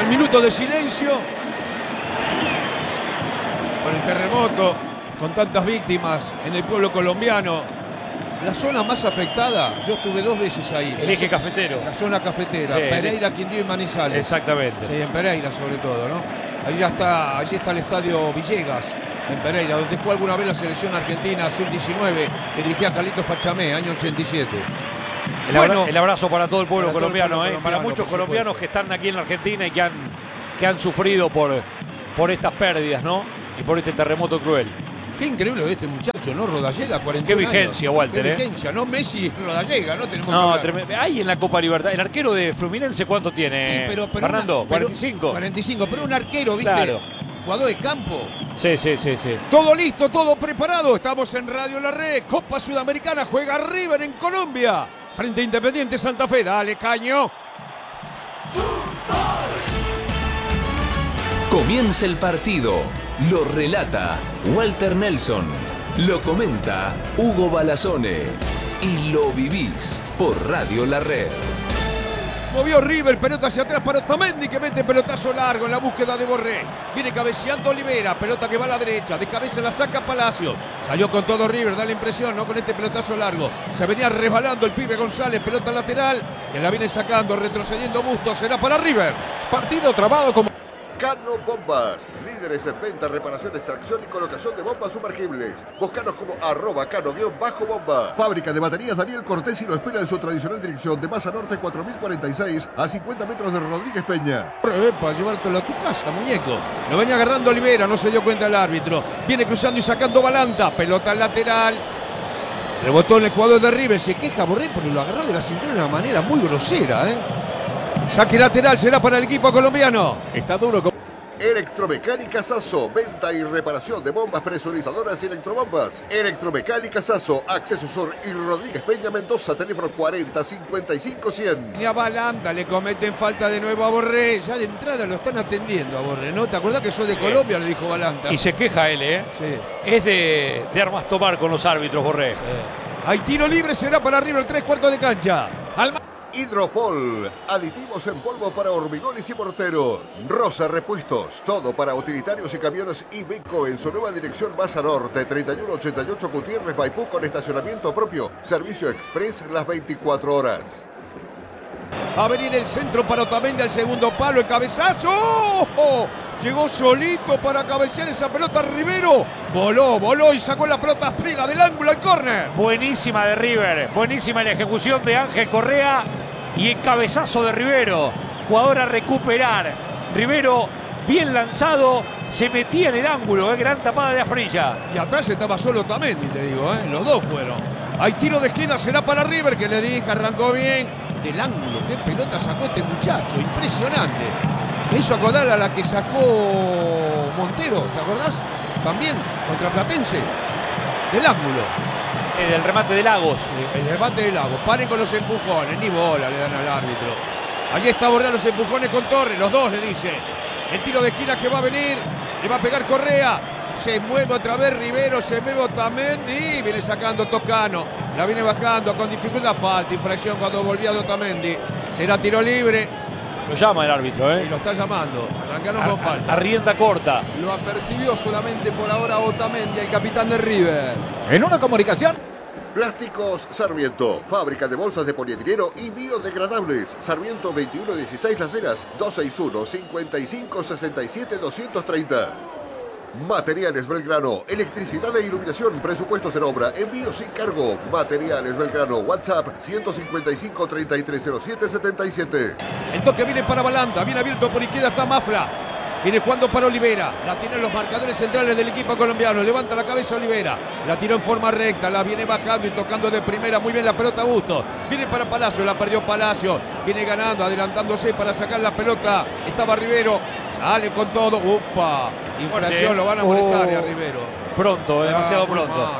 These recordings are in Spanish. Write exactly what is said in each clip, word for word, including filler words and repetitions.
el minuto de silencio por el terremoto, con tantas víctimas en el pueblo colombiano. La zona más afectada, yo estuve dos veces ahí. El eje cafetero. La zona cafetera, Sí, Pereira, Quindío y Manizales. Exactamente. Sí, en Pereira sobre todo, ¿no? Ahí ya está, allí está el estadio Villegas, en Pereira, donde jugó alguna vez la selección argentina sub diecinueve, que dirigía Carlitos Pachamé, año ochenta y siete. El, Bueno, abra, el abrazo para todo el pueblo para colombiano, todo el pueblo ¿eh? Para colombiano, muchos por colombianos supuesto. que están aquí en la Argentina y que han, que han sufrido por, por estas pérdidas, ¿no? Y por este terremoto cruel. Qué increíble de este muchacho, ¿no? Rodallega, cuarenta y un Qué vigencia, años. Walter, Qué ¿eh? vigencia, no Messi, Rodallega, ¿no? Tenemos No, que hablar. trem- hay en la Copa Libertad. El arquero de Fluminense, ¿cuánto tiene? Sí, pero, pero Fernando, una- pero- ¿cuarenta y cinco? cuarenta y cinco, pero un arquero, ¿viste? Claro. Jugador de campo. Sí, sí, sí, sí. Todo listo, todo preparado. Estamos en Radio La Red. Copa Sudamericana, juega River en Colombia. Frente a Independiente Santa Fe. Dale, Caño. Comienza el partido. Lo relata Walter Nelson. Lo comenta Hugo Balazone. Y lo vivís por Radio La Red. Movió River, pelota hacia atrás para Otamendi, que mete pelotazo largo en la búsqueda de Borré. Viene cabeceando Olivera, pelota que va a la derecha, de cabeza la saca Palacio. Salió con todo River, da la impresión, ¿no? Con este pelotazo largo. Se venía resbalando el pibe González, pelota lateral, que la viene sacando, retrocediendo Bustos, será para River. Partido trabado como... Cano Bombas, líderes en venta, reparación, extracción y colocación de bombas sumergibles. Búscanos como arroba cano-bomba. Fábrica de baterías Daniel Cortés y lo espera en su tradicional dirección de Maza Norte cuatro mil cuarenta y seis a cincuenta metros de Rodríguez Peña. Para llevártelo a tu casa, muñeco. Lo venía agarrando Olivera, no se dio cuenta el árbitro. Viene cruzando y sacando Balanta, pelota lateral. Rebotó en el jugador de River, se queja Borré porque lo agarró de la cintura de una manera muy grosera, ¿eh? Saque lateral será para el equipo colombiano. Está duro con... Electromecánica Sasso, venta y reparación de bombas presurizadoras y electrobombas. Electromecánica Sasso, Acceso Sur y Rodríguez Peña Mendoza, teléfono cuarenta cincuenta y cinco cien. Y a Balanta le cometen falta de nuevo a Borré. Ya de entrada lo están atendiendo a Borré, ¿no? ¿Te acordás que soy de Colombia? Le dijo Balanta. Y se queja él, ¿eh? Sí. Es de, de armas tomar con los árbitros, Borré. Sí. Hay tiro libre, será para River, tres cuartos de cancha. Alma. Hidropol, aditivos en polvo para hormigones y morteros. Rosa Repuestos, todo para utilitarios y camiones Iveco en su nueva dirección Maza Norte, treinta y uno ochenta y ocho Gutiérrez Maipú con estacionamiento propio. Servicio express las veinticuatro horas. Va a venir el centro para Otamendi al segundo palo, el cabezazo. ¡Oh! Llegó solito para cabecear esa pelota Rivero. Voló, voló y sacó la pelota Asprila del ángulo al córner. Buenísima de River, buenísima la ejecución de Ángel Correa y el cabezazo de Rivero. Jugador a recuperar. Rivero bien lanzado, se metía en el ángulo, ¿eh? Gran tapada de Asprilla. Y atrás estaba solo Otamendi, te digo, ¿eh? Los dos fueron. Hay tiro de esquina, será para River, que le dije, arrancó bien. Del ángulo, qué pelota sacó este muchacho, impresionante. Me hizo acordar a la que sacó Montero, ¿te acordás? También, contra Platense. Del ángulo. Eh, del remate de Lagos. El remate de Lagos. Paren con los empujones, ni bola le dan al árbitro. Allí está Borré los empujones con Torres, los dos le dice. El tiro de esquina que va a venir, le va a pegar Correa. Se mueve otra vez Rivero, se mueve Otamendi, viene sacando Toscano, la viene bajando con dificultad, falta, infracción cuando volvía de Otamendi. Será tiro libre. Lo llama el árbitro, ¿eh? Sí, lo está llamando. Arrancaron A, con falta. a, a rienda corta. Lo apercibió solamente por ahora Otamendi, el capitán de River. En una comunicación. Plásticos Sarmiento, fábrica de bolsas de polietileno y biodegradables. Sarmiento veintiuno dieciséis Las Heras, dos seis uno, cinco cinco seis siete, dos tres cero. Materiales Belgrano, electricidad e iluminación, presupuestos en obra, envío sin cargo. Materiales Belgrano, WhatsApp ciento cincuenta y cinco, treinta y tres cero siete, setenta y siete. El toque viene para Balanta, bien abierto por izquierda está Mafra. Viene jugando para Olivera, la tienen los marcadores centrales del equipo colombiano, levanta la cabeza Olivera, la tiró en forma recta, la viene bajando y tocando de primera, muy bien la pelota Bustos, viene para Palacio, la perdió Palacio, viene ganando, adelantándose para sacar la pelota, estaba Rivero, sale con todo, upa, infracción, lo van a molestar Oh, a Rivero. Pronto, demasiado Ah, muy pronto. mal, va,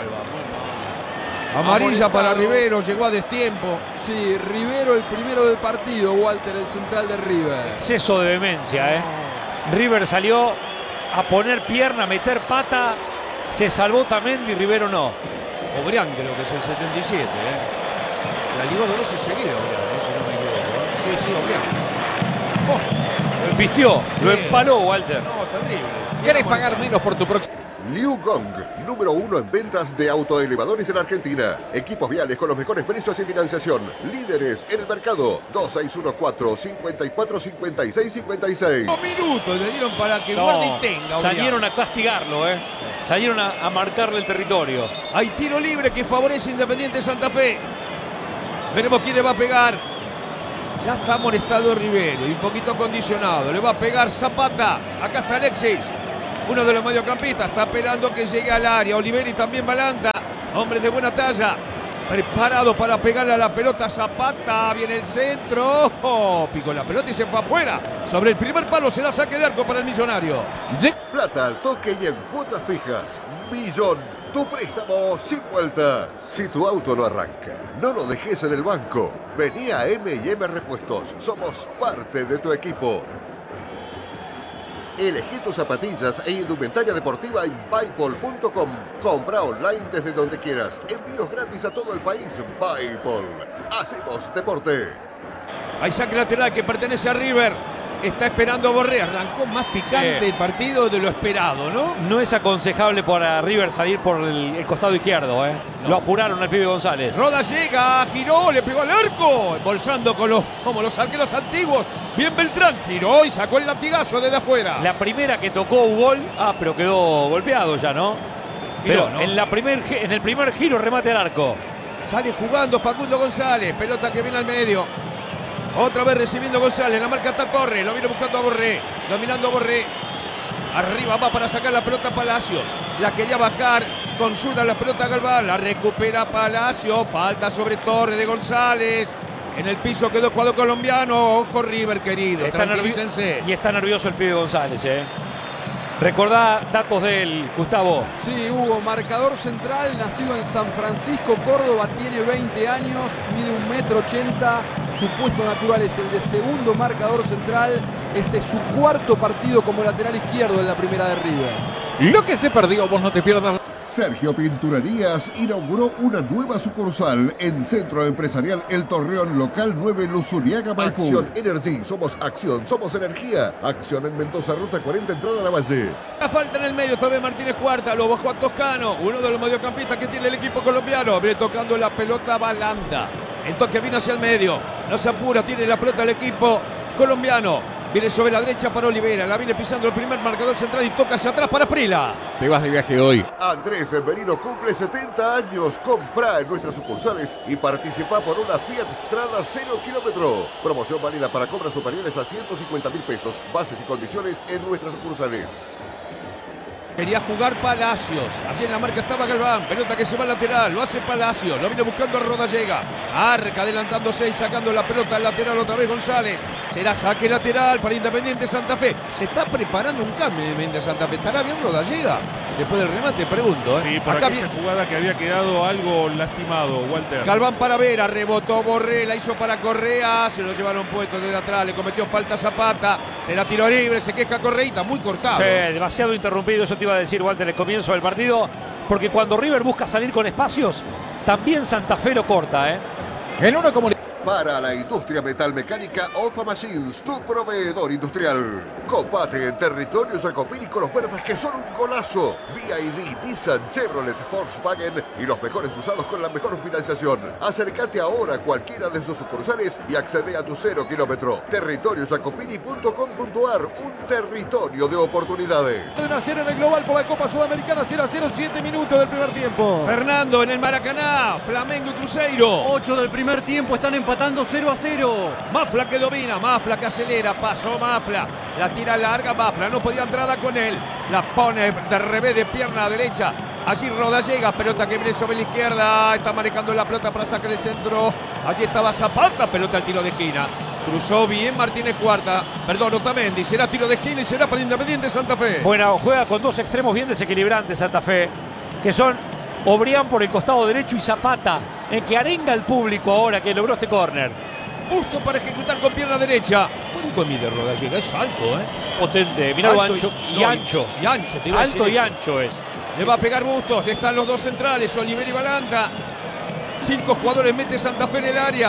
muy mal. Amarilla para Rivero, llegó a destiempo. Sí, Rivero el primero del partido, Walter, el central de River. Exceso de vehemencia, ¿eh? River salió a poner pierna, a meter pata. Se salvó Otamendi, Rivero no. Obrián creo que es el setenta y siete, ¿eh? La ligó dos veces seguida, Obrián, ¿eh? Si no me equivoco. ¿eh? Sí, sí, Obrián. Oh, Vistió, Sí. lo empaló Walter. No, terrible. ¿Querés pagar menos por tu próximo? Liu Gong, número uno en ventas de autoelevadores en Argentina. Equipos viales con los mejores precios y financiación. Líderes en el mercado. dos seis uno cuatro, cinco cuatro, cinco seis cinco seis. Dos minutos le dieron para que No, guarde y tenga. salieron a castigarlo, ¿eh? Salieron a, a marcarle el territorio. Hay tiro libre que favorece Independiente Santa Fe. Veremos quién le va a pegar. Ya está amonestado Rivero y un poquito condicionado. Le va a pegar Zapata. Acá está Alexis. Uno de los mediocampistas está esperando que llegue al área. Oliveri también Balanta. Hombre de buena talla. Preparado para pegarle a la pelota Zapata. Viene el centro. Oh, picó la pelota y se fue afuera. Sobre el primer palo será saque de arco para el Millonario. Plata al toque y en cuotas fijas. Millón. Tu préstamo sin vueltas. Si tu auto no arranca, no lo dejes en el banco. Vení a M y M Repuestos. Somos parte de tu equipo. Elegí tus zapatillas e indumentaria deportiva en Buypol punto com. Compra online desde donde quieras. Envíos gratis a todo el país. Buypol. Hacemos deporte. Hay saque lateral que pertenece a River. Está esperando a Borré. Arrancó más picante Sí. el partido de lo esperado, ¿no? No es aconsejable para River salir por el, el costado izquierdo, ¿eh? No. Lo apuraron al pibe González. Roda llega, giró, le pegó al arco. Embolsando con los, como los arqueros antiguos. Bien Beltrán, giró y sacó el latigazo desde afuera. La primera que tocó gol, ah, pero quedó golpeado ya, ¿no? Giró, Pero ¿no? en, la primer, gi- en el primer giro remate al arco. Sale jugando Facundo González. Pelota que viene al medio. Otra vez recibiendo González. La marca está Torres. Lo viene buscando a Borré. Dominando a Borré. Arriba va para sacar la pelota Palacios. La quería bajar. Con zurda la pelota Galván. La recupera Palacios. Falta sobre Torres de González. En el piso quedó el jugador colombiano. Ojo River, querido. Está nervi- Tranquilícense. y está nervioso el pibe González, ¿eh? Recordá datos de él, Gustavo. Sí, Hugo, marcador central, nacido en San Francisco, Córdoba, tiene veinte años, mide un metro ochenta, su puesto natural es el de segundo marcador central. Este es su cuarto partido como lateral izquierdo en la primera de River. Lo que se perdió, vos no te pierdas. Sergio Pinturerías inauguró una nueva sucursal en Centro Empresarial El Torreón Local nueve Luzuriaga, Maipú. Acción Energy, somos acción, somos energía. Acción en Mendoza, Ruta cuarenta, entrada a la Valle. La falta en el medio, todavía Martínez Cuarta, lo bajó a Toscano, uno de los mediocampistas que tiene el equipo colombiano. Viene tocando la pelota Balanta. El toque vino hacia el medio, no se apura, tiene la pelota el equipo colombiano. Viene sobre la derecha para Olivera, la viene pisando el primer marcador central y toca hacia atrás para Prila. Te vas de viaje hoy. Andrés Merino cumple setenta años. Comprá en nuestras sucursales y participa por una Fiat Strada cero kilómetro. Promoción válida para compras superiores a ciento cincuenta mil pesos. Bases y condiciones en nuestras sucursales. Quería jugar Palacios. Allí en la marca estaba Galván. Pelota que se va al lateral. Lo hace Palacios. Lo viene buscando a Rodallega. Arca adelantándose y sacando la pelota al lateral otra vez González. Será saque lateral para Independiente Santa Fe. Se está preparando un cambio en Independiente Santa Fe. ¿Estará bien Rodallega? Después del remate, pregunto. ¿eh? Sí, por Acá aquella viene jugada que había quedado algo lastimado, Walter. Galván para Vera. Rebotó Borré. La hizo para Correa. Se lo llevaron puesto desde atrás. Le cometió falta Zapata. Será tiro libre. Se queja Correita. Muy cortado. Sí, demasiado interrumpido, eso te iba a decir, Walter, el comienzo del partido, porque cuando River busca salir con espacios, también Santa Fe lo corta, ¿eh? En una comunidad. Para la industria metalmecánica, Ofa Machines, tu proveedor industrial. Copate en territorio Jacopini con ofertas que son un golazo. B I D, Nissan, Chevrolet, Volkswagen y los mejores usados con la mejor financiación. Acércate ahora a cualquiera de sus sucursales y accede a tu cero kilómetro. territorio jacopini punto com punto ar, un territorio de oportunidades. uno a cero en el global por la Copa Sudamericana, cero a cero, siete minutos del primer tiempo. Fernando en el Maracaná. Flamengo y Cruzeiro. ocho del primer tiempo, están empatando cero a cero. Mafla que domina, Mafla que acelera, pasó Mafla, la tira larga Mafla, no podía entrada con él, la pone de revés de pierna derecha, allí Rodallega, pelota que viene sobre la izquierda, está manejando la pelota para sacar el centro, allí estaba Zapata, pelota al tiro de esquina, cruzó bien Martínez Cuarta, perdón, Otamendi, será tiro de esquina y será para Independiente Santa Fe. Bueno, juega con dos extremos bien desequilibrantes Santa Fe, que son Obrián por el costado derecho y Zapata, en que arenga al público ahora que logró este córner. Justo para ejecutar con pierna derecha. ¿Cuánto mide Rodallega? Es alto, ¿eh? Potente, mirá lo Alto ancho y no, ancho. Y ancho, te iba a Alto decir y eso. ancho es. Le va a pegar Bustos, están los dos centrales, Oliver y Balanta. Cinco jugadores mete Santa Fe en el área.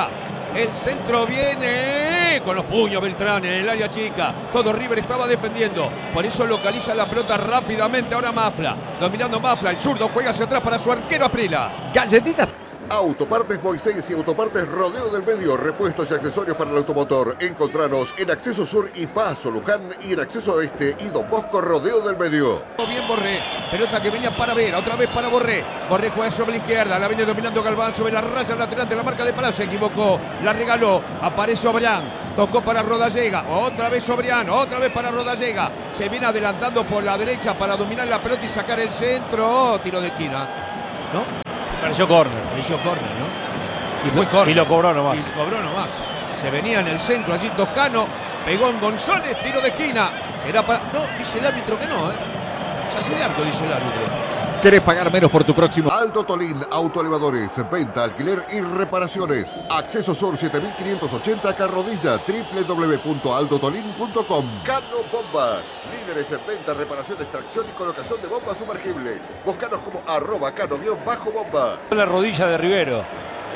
El centro viene con los puños Beltrán en el área chica. Todo River estaba defendiendo. Por eso localiza la pelota rápidamente. Ahora Mafla. Dominando Mafla. El zurdo juega hacia atrás para su arquero Aprila. Galletitas. Autopartes Moisés y Autopartes Rodeo del Medio, repuestos y accesorios para el automotor. Encontranos en Acceso Sur y Paso Luján y en Acceso Oeste y Don Bosco Rodeo del Medio. Bien Borré, pelota que venía para Vera, otra vez para Borré. Borré juega sobre la izquierda, la viene dominando Galván sobre la raya lateral de la marca de Palacio. Se equivocó, la regaló, aparece Obrián, tocó para Rodallega, otra vez Obrián, otra vez para Rodallega. Se viene adelantando por la derecha para dominar la pelota y sacar el centro. Oh, tiro de esquina, ¿no? Pareció córner. Pareció córner, ¿no? Y fue córner. Y lo cobró nomás. Y cobró nomás. Se venía en el centro allí Toscano, pegó en González, tiro de esquina. Será para... No, dice el árbitro que no, ¿eh? Saque de arco, dice el árbitro. ¿Querés pagar menos por tu próximo? Aldo Tolín, autoelevadores, venta, alquiler y reparaciones. Acceso Sur siete mil quinientos ochenta Carrodilla, doble u doble u doble u punto aldo tolín punto com. Cano Bombas, líderes en venta, reparación, extracción y colocación de bombas sumergibles. Búscanos como arroba cano-bomba. La rodilla de Rivero.